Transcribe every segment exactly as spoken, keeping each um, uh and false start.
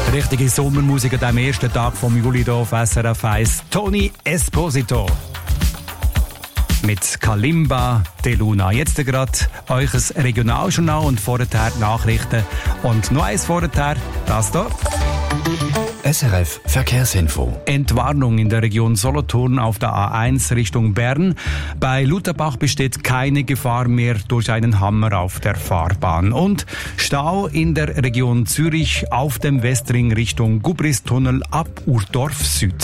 Richtige Sommermusik an diesem ersten Tag vom Juli hier auf S R F eins. Tony Esposito mit Kalimba de Luna. Jetzt gerade euch ein Regionaljournal und vorher die Nachrichten. Und noch eins vorher, das hier. S R F Verkehrsinfo. Entwarnung in der Region Solothurn auf der A eins Richtung Bern. Bei Lutherbach besteht keine Gefahr mehr durch einen Hammer auf der Fahrbahn. Und Stau in der Region Zürich auf dem Westring Richtung Gubristunnel ab Urdorf Süd.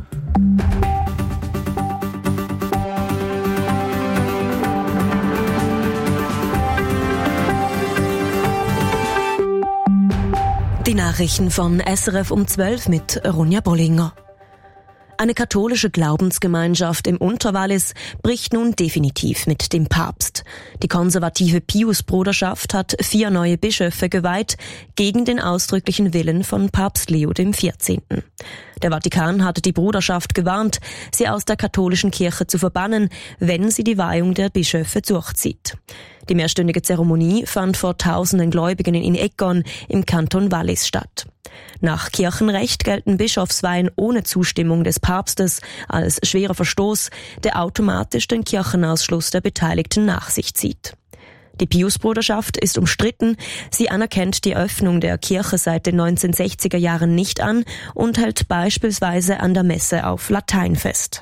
Die Nachrichten von S R F um zwölf mit Ronja Bollinger. Eine katholische Glaubensgemeinschaft im Unterwallis bricht nun definitiv mit dem Papst. Die konservative Pius-Bruderschaft hat vier neue Bischöfe geweiht, gegen den ausdrücklichen Willen von Papst Leo der vierzehnte. Der Vatikan hatte die Bruderschaft gewarnt, sie aus der katholischen Kirche zu verbannen, wenn sie die Weihung der Bischöfe durchzieht. Die mehrstündige Zeremonie fand vor tausenden Gläubigen in Egon im Kanton Wallis statt. Nach Kirchenrecht gelten Bischofsweihen ohne Zustimmung des Papstes als schwerer Verstoß, der automatisch den Kirchenausschluss der Beteiligten nach sich zieht. Die Pius-Bruderschaft ist umstritten, sie anerkennt die Öffnung der Kirche seit den neunzehnhundertsechziger Jahren nicht an und hält beispielsweise an der Messe auf Latein fest.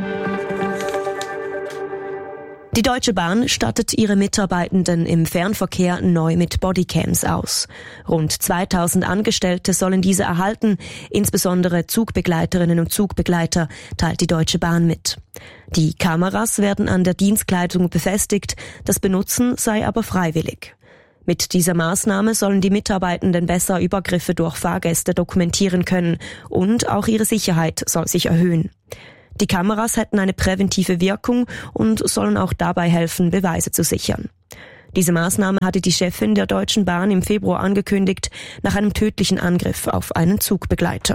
Die Deutsche Bahn stattet ihre Mitarbeitenden im Fernverkehr neu mit Bodycams aus. Rund zweitausend Angestellte sollen diese erhalten, insbesondere Zugbegleiterinnen und Zugbegleiter, teilt die Deutsche Bahn mit. Die Kameras werden an der Dienstkleidung befestigt, das Benutzen sei aber freiwillig. Mit dieser Maßnahme sollen die Mitarbeitenden besser Übergriffe durch Fahrgäste dokumentieren können und auch ihre Sicherheit soll sich erhöhen. Die Kameras hätten eine präventive Wirkung und sollen auch dabei helfen, Beweise zu sichern. Diese Maßnahme hatte die Chefin der Deutschen Bahn im Februar angekündigt, nach einem tödlichen Angriff auf einen Zugbegleiter.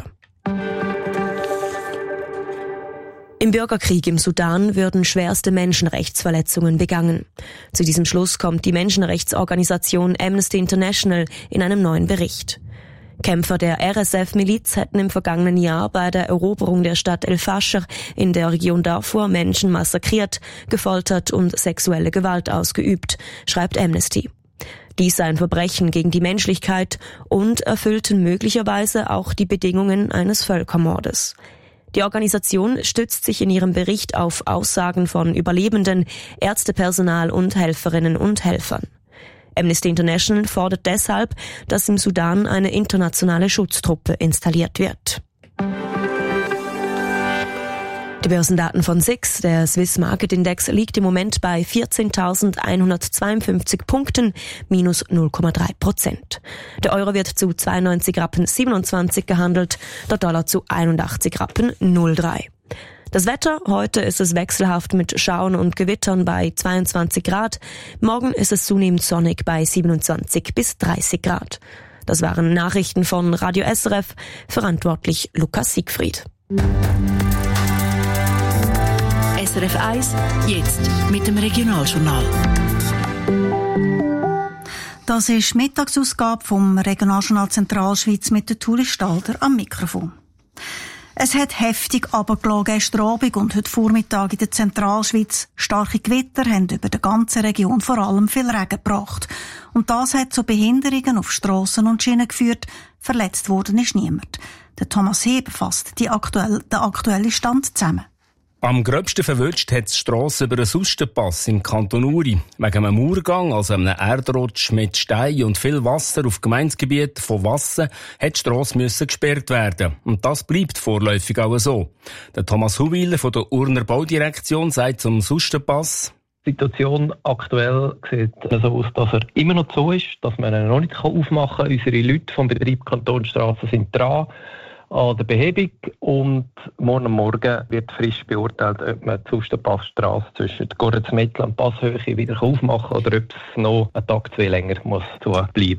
Im Bürgerkrieg im Sudan würden schwerste Menschenrechtsverletzungen begangen. Zu diesem Schluss kommt die Menschenrechtsorganisation Amnesty International in einem neuen Bericht. Kämpfer der R S F-Miliz hätten im vergangenen Jahr bei der Eroberung der Stadt El Fasher in der Region Darfur Menschen massakriert, gefoltert und sexuelle Gewalt ausgeübt, schreibt Amnesty. Dies sei ein Verbrechen gegen die Menschlichkeit und erfüllten möglicherweise auch die Bedingungen eines Völkermordes. Die Organisation stützt sich in ihrem Bericht auf Aussagen von Überlebenden, Ärztepersonal und Helferinnen und Helfern. Amnesty International fordert deshalb, dass im Sudan eine internationale Schutztruppe installiert wird. Die Börsendaten von S I X, der Swiss Market Index, liegt im Moment bei vierzehntausendeinhundertzweiundfünfzig Punkten, minus null Komma drei Prozent. Der Euro wird zu zweiundneunzig Rappen siebenundzwanzig gehandelt, der Dollar zu einundachtzig Rappen null Komma drei. Das Wetter, heute ist es wechselhaft mit Schauern und Gewittern bei zweiundzwanzig Grad. Morgen ist es zunehmend sonnig bei siebenundzwanzig bis dreißig Grad. Das waren Nachrichten von Radio S R F, verantwortlich Lukas Siegfried. S R F eins, jetzt mit dem Regionaljournal. Das ist die Mittagsausgabe vom Regionaljournal Zentralschweiz mit der Tuli Stalder am Mikrofon. Es hat heftig runtergelassen gestern Abend und heute Vormittag in der Zentralschweiz. Starke Gewitter haben über die ganze Region vor allem viel Regen gebracht. Und das hat zu Behinderungen auf Strassen und Schienen geführt. Verletzt worden ist niemand. Der Thomas Heber fasst die aktuell, den aktuellen Stand zusammen. Am gröbsten verwünscht hat die Strasse über den Sustenpass im Kanton Uri. Wegen einem Murgang, also einem Erdrutsch mit Steinen und viel Wasser auf Gemeindegebiet von Wassen, hat die Strasse müssen gesperrt werden. Und das bleibt vorläufig auch so. Der Thomas Huwiler von der Urner Baudirektion sagt zum Sustenpass: Die Situation aktuell sieht so aus, dass er immer noch so ist, dass man ihn noch nicht aufmachen kann. Unsere Leute vom Betrieb Kantonstrasse sind dran an der Behebung und morgen Morgen wird frisch beurteilt, ob man die Sustenpassstrasse zwischen Goretz-Mettel und Passhöhe wieder aufmachen kann oder ob es noch einen Tag, zwei länger muss bleiben.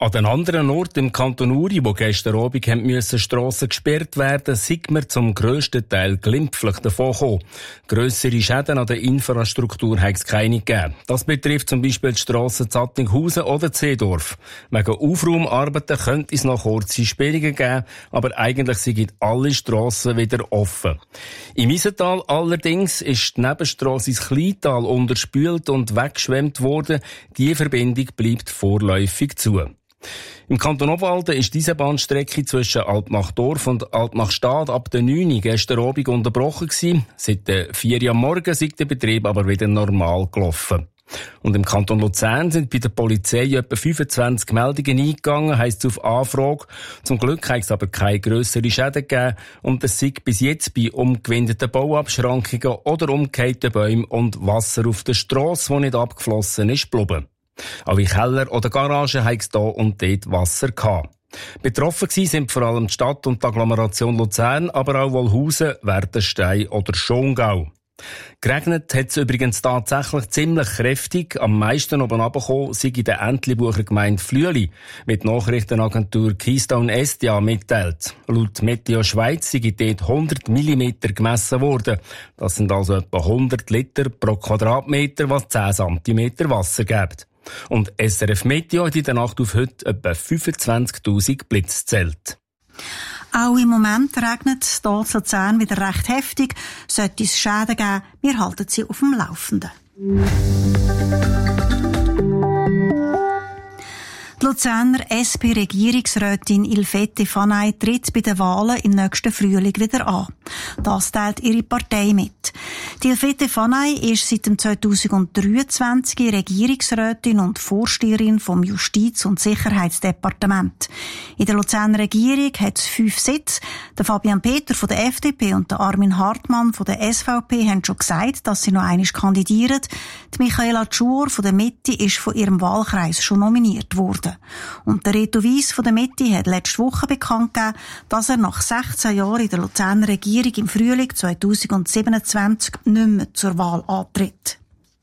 An den anderen Orten im Kanton Uri, wo gestern Abend müssen Strassen gesperrt werden, sind wir zum grössten Teil glimpflich davon gekommen. Grössere Schäden an der Infrastruktur hat es keine gegeben. Das betrifft zum Beispiel die Strassen Zattinghausen oder Zeedorf. Wegen Aufraumarbeiten könnte es noch kurze Sperrungen geben, aber eigentlich sind alle Strassen wieder offen. Im Isental allerdings ist die Nebenstrasse ins Kleintal unterspült und weggeschwemmt worden. Die Verbindung bleibt vorläufig zu. Im Kanton Obwalden ist diese Bahnstrecke zwischen Altnachdorf und Altnachstad ab der neun Uhr gestern Abend unterbrochen gewesen. Seit der vier Uhr am Morgen ist der Betrieb aber wieder normal gelaufen. Und im Kanton Luzern sind bei der Polizei etwa fünfundzwanzig Meldungen eingegangen, heisst es auf Anfrage. Zum Glück hat es aber keine grösseren Schäden gegeben und es sei bis jetzt bei umgewindeten Bauabschrankungen oder umgekehmten Bäumen und Wasser auf der Strasse, die nicht abgeflossen ist, geblieben. Auch in Keller oder Garagen hat es da und dort Wasser gehabt. Betroffen gewesen sind vor allem die Stadt und die Agglomeration Luzern, aber auch Wolhausen, Werdenstein oder Schongau. Geregnet hat es übrigens tatsächlich ziemlich kräftig. Am meisten oben runtergekommen sei in der Entlebucher Gemeinde Flüeli, wie die Nachrichtenagentur Keystone Estia mitteilt. Laut Meteo Schweiz sei dort hundert Millimeter gemessen worden. Das sind also etwa hundert Liter pro Quadratmeter, was zehn Zentimeter Wasser gibt. Und S R F Meteo hat in der Nacht auf heute etwa fünfundzwanzigtausend Blitze gezählt. Auch im Moment regnet es hier in Luzern wieder recht heftig. Sollte es Schäden geben, wir halten sie auf dem Laufenden. Die Luzerner S P-Regierungsrätin Ilfete Fanay tritt bei den Wahlen im nächsten Frühling wieder an. Das teilt ihre Partei mit. Die Ilfete Fanay ist seit dem zweitausenddreiundzwanzig Regierungsrätin und Vorsteherin vom Justiz- und Sicherheitsdepartement. In der Luzerner Regierung hat es fünf Sitze. Der Fabian Peter von der F D P und der Armin Hartmann von der S V P haben schon gesagt, dass sie noch einmal kandidieren. Die Michaela Tschur von der Mitte ist von ihrem Wahlkreis schon nominiert worden. Und der Reto Weiss von der Mitte hat letzte Woche bekannt gegeben, dass er nach sechzehn Jahren in der Luzerner Regierung im Frühling zweitausendsiebenundzwanzig nicht mehr zur Wahl antritt.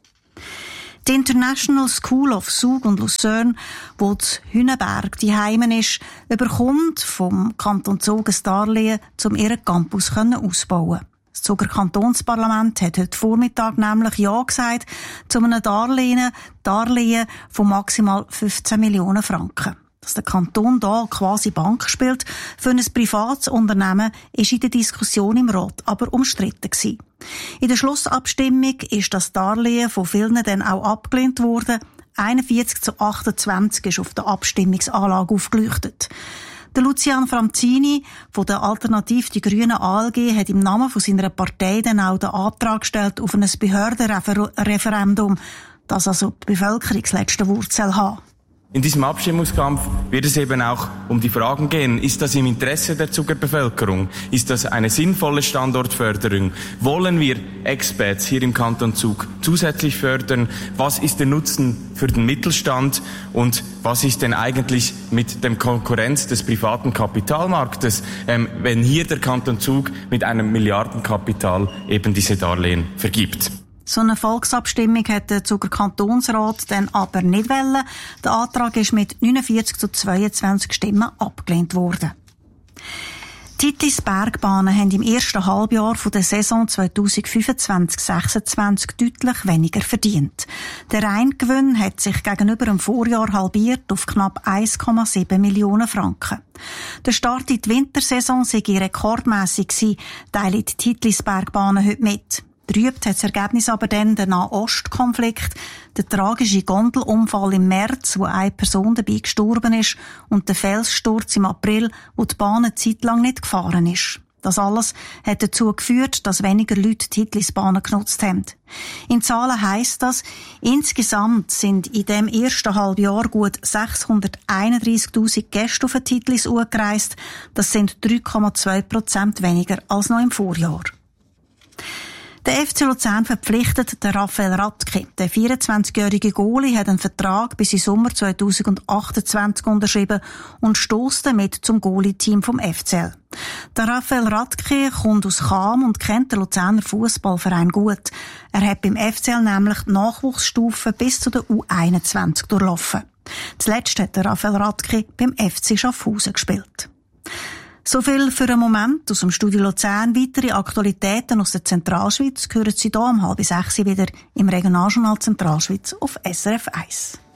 Die International School of Zug und Lucerne, wo zu Hünenberg die Heimen ist, überkommt vom Kanton Zug ein Darlehen, um ihren Campus auszubauen. Das Zuger Kantonsparlament hat heute Vormittag nämlich Ja gesagt zu einem Darlehen, Darlehen von maximal fünfzehn Millionen Franken. Dass der Kanton da quasi Bank spielt für ein privates Unternehmen, ist in der Diskussion im Rat aber umstritten gewesen. In der Schlussabstimmung ist das Darlehen von vielen dann auch abgelehnt worden. einundvierzig zu achtundzwanzig ist auf der Abstimmungsanlage aufgeleuchtet. Der Lucian Franzini von der Alternative Die Grünen A L G hat im Namen von seiner Partei dann auch den Antrag gestellt auf ein Behördenreferendum, das also die Bevölkerung das letzte Wort soll haben. In diesem Abstimmungskampf wird es eben auch um die Fragen gehen, ist das im Interesse der Zuger Bevölkerung? Ist das eine sinnvolle Standortförderung? Wollen wir Expats hier im Kanton Zug zusätzlich fördern? Was ist der Nutzen für den Mittelstand? Und was ist denn eigentlich mit dem Konkurrenz des privaten Kapitalmarktes, ähm, wenn hier der Kanton Zug mit einem Milliardenkapital eben diese Darlehen vergibt? So eine Volksabstimmung hat der Zuger Kantonsrat dann aber nicht wollen. Der Antrag ist mit neunundvierzig zu zweiundzwanzig Stimmen abgelehnt worden. Die Titlis Bergbahnen haben im ersten Halbjahr von der Saison zweitausendfünfundzwanzig sechsundzwanzig deutlich weniger verdient. Der Reingewinn hat sich gegenüber dem Vorjahr halbiert auf knapp eins Komma sieben Millionen Franken. Der Start in die Wintersaison sei rekordmässig gewesen, teilen die Titlis Bergbahnen heute mit. Trübt hat das Ergebnis aber dann der Nahost-Konflikt, der tragische Gondelunfall im März, wo eine Person dabei gestorben ist, und der Felssturz im April, wo die Bahn eine Zeit lang nicht gefahren ist. Das alles hat dazu geführt, dass weniger Leute die Titlisbahnen genutzt haben. In Zahlen heisst das, insgesamt sind in dem ersten Halbjahr gut sechshunderteinunddreissigtausend Gäste auf den Titlis angereist. Das sind drei Komma zwei Prozent weniger als noch im Vorjahr. Der F C Luzern verpflichtet den Raphael Radke. Der vierundzwanzigjährige Goalie hat einen Vertrag bis im Sommer zweitausendachtundzwanzig unterschrieben und stösst damit zum Goalie-Team vom F C L. Der Raphael Radke kommt aus Cham und kennt den Luzerner Fußballverein gut. Er hat beim F C L nämlich die Nachwuchsstufe bis zu der U einundzwanzig durchlaufen. Zuletzt hat der Raphael Radke beim F C Schaffhausen gespielt. So viel für einen Moment aus dem Studio Luzern. Weitere Aktualitäten aus der Zentralschweiz hören Sie hier um halb sechs wieder im Regionaljournal Zentralschweiz auf S R F eins.